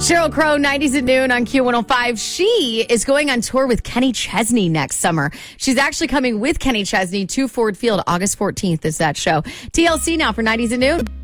Sheryl Crow, 90s at noon on Q105. She is going on tour with Kenny Chesney next summer. She's actually coming with Kenny Chesney to Ford Field. August 14th is that show. TLC now for 90s at noon.